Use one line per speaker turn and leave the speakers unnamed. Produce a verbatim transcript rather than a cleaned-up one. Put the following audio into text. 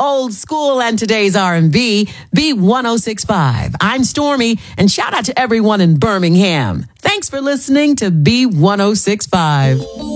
old school and today's R and B, B one oh six point five. I'm Stormy, and shout out to everyone in Birmingham. Thanks for listening to B one oh six point five.